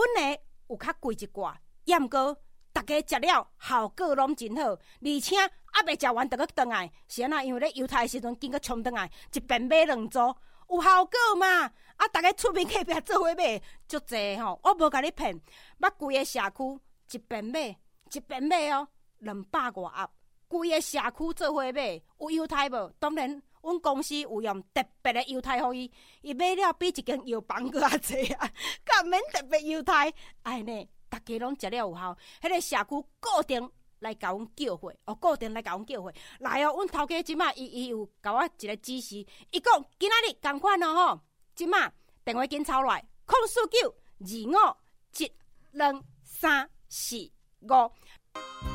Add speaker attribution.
Speaker 1: 本来有较贵一寡，也毋过大家食了效果拢真好，而且还未食完就去转来，是安那？因为咧犹太的时阵，经过冲转来，一遍买两组，有效果嘛？啊，大家出面隔壁做伙买，足济吼！我无甲你骗，捌规个社区一遍买哦，200多盒，规个社区做伙买，有犹太无？当然，阮公司有用特别的犹太互伊买了比一间药房搁较济啊，敢免特别犹太，哎呢？大家拢食了有效，迄个社区固定来甲阮叫货，固定来甲阮叫货，来哦！阮头家即马伊有甲我一个指示，伊讲今仔日共款哦吼，即马电话紧抄来，04925722345。